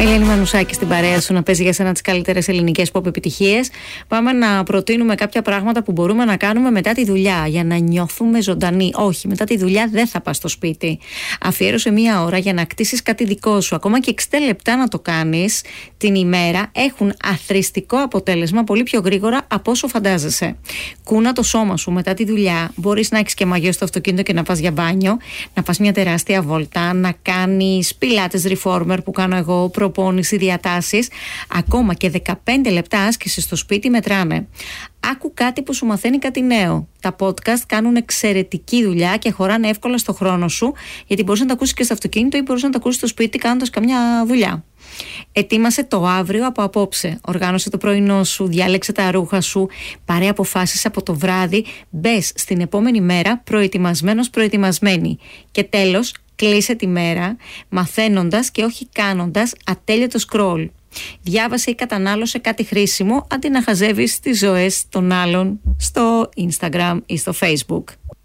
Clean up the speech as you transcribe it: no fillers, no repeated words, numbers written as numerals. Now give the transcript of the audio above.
Ελένη Μανουσάκη στην παρέα σου να παίζει για σένα τις καλύτερες ελληνικές pop επιτυχίες. Πάμε να προτείνουμε κάποια πράγματα που μπορούμε να κάνουμε μετά τη δουλειά για να νιώθουμε ζωντανοί. Όχι, μετά τη δουλειά δεν θα πας στο σπίτι. Αφιέρωσε μία ώρα για να κτίσεις κάτι δικό σου. Ακόμα και 60 λεπτά να το κάνεις την ημέρα έχουν αθροιστικό αποτέλεσμα πολύ πιο γρήγορα από όσο φαντάζεσαι. Κούνα το σώμα σου μετά τη δουλειά. Μπορείς να έχεις και μαγιό στο αυτοκίνητο και να πας για μπάνιο, να πας μια τεράστια βόλτα, να κάνεις πιλάτες reformer που κάνω εγώ, προπόνηση, διατάσεις. Ακόμα και 15 λεπτά άσκηση στο σπίτι μετράνε. Άκου κάτι που σου μαθαίνει κάτι νέο. Τα podcast κάνουν εξαιρετική δουλειά και χωράνε εύκολα στο χρόνο σου, γιατί μπορείς να τα ακούσεις και στο αυτοκίνητο ή μπορείς να τα ακούσεις στο σπίτι κάνοντας καμιά δουλειά. Ετοίμασε το αύριο από απόψε. Οργάνωσε το πρωινό σου, διάλεξε τα ρούχα σου, πάρε αποφάσεις από το βράδυ, μπες στην επόμενη μέρα προετοιμασμένος, προετοιμασμένη. Και τέλος, κλείσε τη μέρα μαθαίνοντας και όχι κάνοντας ατέλειωτο scroll. Διάβασε ή κατανάλωσε κάτι χρήσιμο αντί να χαζεύεις τις ζωές των άλλων στο Instagram ή στο Facebook.